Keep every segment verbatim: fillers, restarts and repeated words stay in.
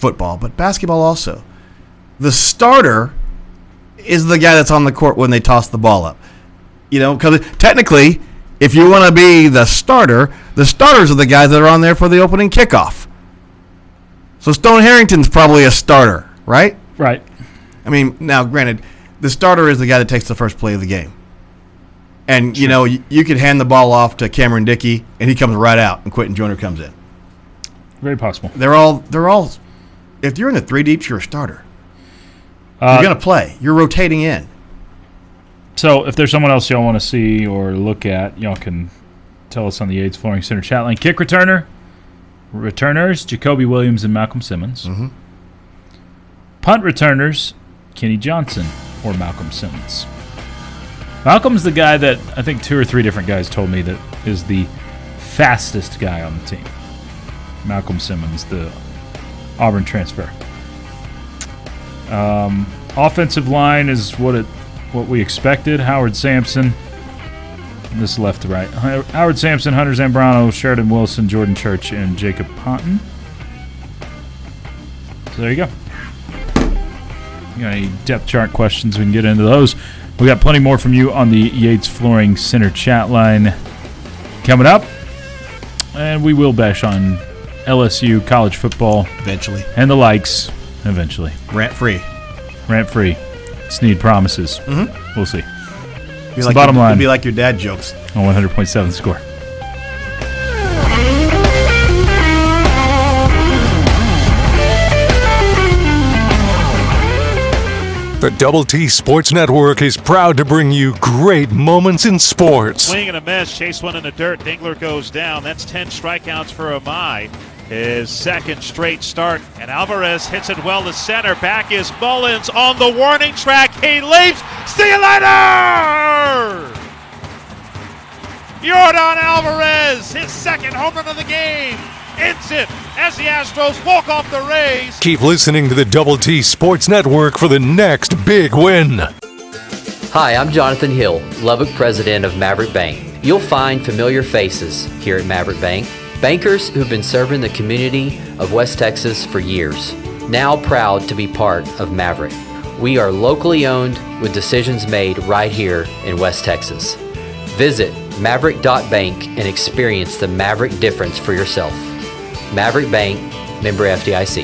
football, but basketball also. The starter is the guy that's on the court when they toss the ball up. You know, because technically, if you want to be the starter, the starters are the guys that are on there for the opening kickoff. So Stone Harrington's probably a starter, right? Right. I mean, now, granted, the starter is the guy that takes the first play of the game. And, sure. you know, you, you could hand the ball off to Cameron Dickey, and he comes right out, and Quentin Joyner comes in. Very possible. They're all, they're all, if you're in the three deeps, you're a starter. Uh, you're going to play. You're rotating in. So if there's someone else y'all want to see or look at, y'all can tell us on the Yates Flooring Center chat line. Kick returner, returners, Jacoby Williams and Malcolm Simmons. Mm-hmm. Punt returners, Kenny Johnson or Malcolm Simmons. Malcolm's the guy that I think two or three different guys told me that is the fastest guy on the team. Malcolm Simmons, the Auburn transfer. Um, offensive line is what it what we expected. Howard Sampson. This left to right. Howard Sampson, Hunter Zambrano, Sheridan Wilson, Jordan Church, and Jacob Ponton. So there you go. You got any depth chart questions? We can get into those. We got plenty more from you on the Yates Flooring Center chat line coming up. And we will bash on L S U, college football. Eventually. And the likes. Eventually. Rant-free. Rant-free. Sneed promises. Mm-hmm. We'll see. Be It's like the bottom your, line. It'd be like your dad jokes. On one hundred point seven Score. The Double T Sports Network is proud to bring you great moments in sports. Swing and a miss. Chase one in the dirt. Dingler goes down. That's ten strikeouts for Amai. His second straight start. And Alvarez hits it well to center. Back is Mullins on the warning track. He leaps. See you later! Yordan Alvarez, his second home run of the game. Ends it as the Astros walk off the Rays. Keep listening to the Double T Sports Network for the next big win. Hi, I'm Jonathan Hill, Lubbock president of Maverick Bank. You'll find familiar faces here at Maverick Bank. Bankers who've been serving the community of West Texas for years. Now proud to be part of Maverick. We are locally owned with decisions made right here in West Texas. Visit maverick dot bank and experience the Maverick difference for yourself. Maverick Bank, member F D I C.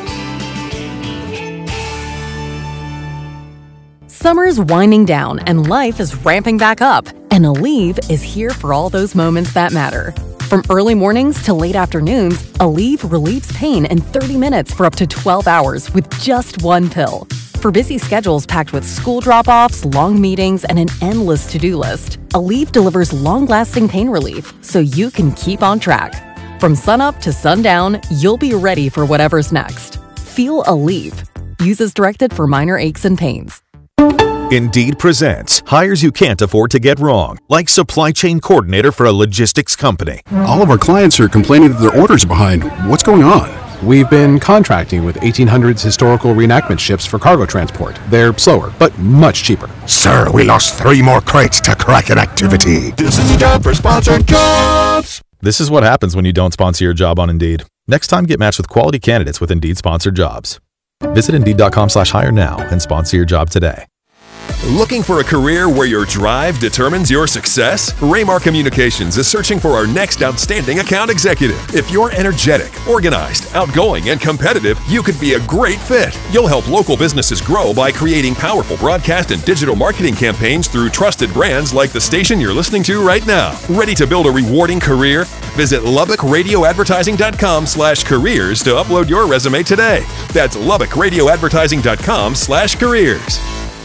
Summer's winding down and life is ramping back up, and Aleve is here for all those moments that matter. From early mornings to late afternoons, Aleve relieves pain in thirty minutes for up to twelve hours with just one pill. For busy schedules packed with school drop-offs, long meetings, and an endless to-do list, Aleve delivers long-lasting pain relief so you can keep on track. From sunup to sundown, you'll be ready for whatever's next. Feel Aleve. Use as directed for minor aches and pains. Indeed presents hires you can't afford to get wrong, like supply chain coordinator for a logistics company. All of our clients are complaining that their orders are behind. What's going on? We've been contracting with eighteen hundreds historical reenactment ships for cargo transport. They're slower, but much cheaper. Sir, we lost three more crates to Kraken activity. This is the job for sponsored jobs. This is what happens when you don't sponsor your job on Indeed. Next time, get matched with quality candidates with Indeed sponsored jobs. Visit Indeed.com slash hire now and sponsor your job today. Looking for a career where your drive determines your success? Raymar Communications is searching for our next outstanding account executive. If you're energetic, organized, outgoing, and competitive, you could be a great fit. You'll help local businesses grow by creating powerful broadcast and digital marketing campaigns through trusted brands like the station you're listening to right now. Ready to build a rewarding career? Visit Lubbock Radio Advertising dot com slash careers to upload your resume today. That's Lubbock Radio Advertising dot com slash careers.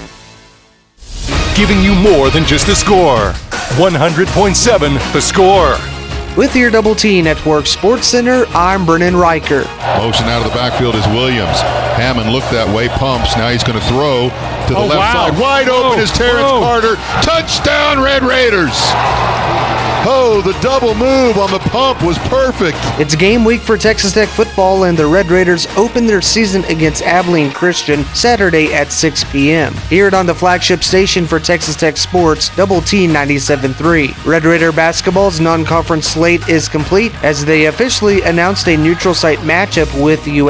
Giving you more than just the score. one hundred point seven The Score. With your Double T Network Sports Center, I'm Brennan Riker. Motion out of the backfield is Williams. Hammond looked that way, pumps. Now he's going to throw to the oh, left wow. side. Wide open oh, is Terrence oh. Carter. Touchdown, Red Raiders. Oh, the double move on the pump was perfect. It's game week for Texas Tech football, and the Red Raiders open their season against Abilene Christian Saturday at six p.m. Hear it on the flagship station for Texas Tech Sports, Double T ninety-seven point three. Red Raider basketball's non-conference slate is complete as they officially announced a neutral site matchup with U S